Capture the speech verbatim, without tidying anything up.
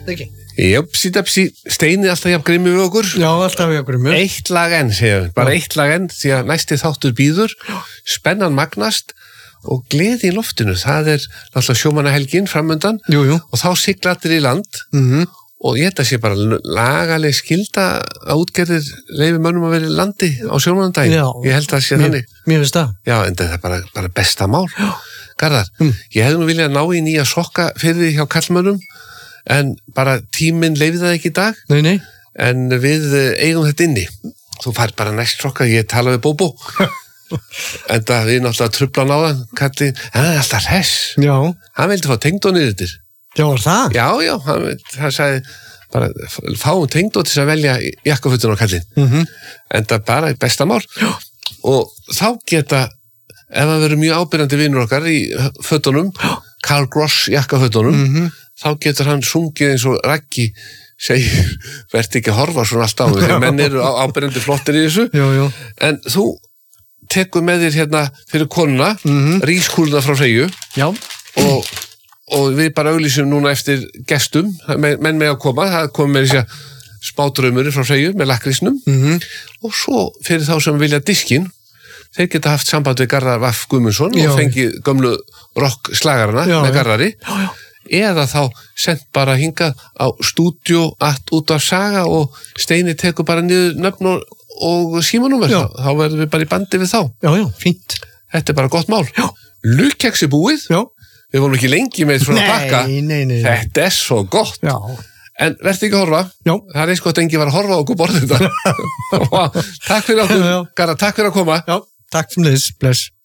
ekki? Jöpsi, depsi, Steini alltaf jafn grimmi við okkur. Já, alltaf jafn grimmi. Eitt lag enn, segjum, bara Já. eitt lag enn, því að næsti þáttur býður, spennan magnast og gleði í loftinu. Það er náttúrulega sjómannahelgin framundan jú, jú. og þá sigla allir í land mm-hmm. og ég þetta sé bara lagaleg skilda að útgerðir leyfi mönnum að vera í landi á sjómannadaginn. Ég held að það sé þannig. Mér finnst það. Já, en það er bara, bara besta mál. Já. Garðar, mm. ég hefði nú viljað ná í nýja sokka fyrir því hjá kallmönnum en bara tíminn leyfði það ekki í dag. Nei, nei. En við eigum þetta inni. Þú fær bara næst sokka, ég tala við Bóbó. En það við náttúrulega trublan á það, kalli, hann er alltaf hress. Já. Hann vildi fá tengdónir yfir. Já, var það? Já, já, hann, hann sagði bara, fáum tengdó til að velja jakkafötun á kallin. Mm-hmm. En það bara er besta mál. Já. Og þá geta, ef það verður mjög ábyrjandi vinur okkar í fötunum, Karl Gross jakkafötunum, mm-hmm. þá getur hann sungið eins og Raggi segir, verð ekki að horfa svona allt á því, þegar menn eru ábyrjandi flottir í þessu, jú, jú. En þú tekur með þér hérna fyrir konuna, mm-hmm. rískúluna frá Freyju og, og við bara auglýsum núna eftir gestum, menn með að koma, það kom með þess að spádraumur frá Freyju með lakrísnum mm-hmm. og svo fyrir þá sem vilja diskinn, þeir geta haft samband við Garðar Vaff Guðmundsson og fengið gömlu rock slagarana já, með Garðari já, já. Eða þá sent bara hingað á stúdíó at út af saga og Steini tekur bara niður nöfn og, og símanúmer, þá verðum við bara í bandi við þá. Já, já, fínt. Þetta er bara gott mál. Já. Lukkeksi búið. Já. Við vorum ekki lengi með svona pakka. Nei, nei, nei. Þetta er svo gott. Já. En verður ekki að horfa. Já. Það er eins gott engi var að horfa á okkur borðið þetta. Takk fyrir okkur, Garðar, takk fyrir að koma. Já, takk fyrir þess, bless.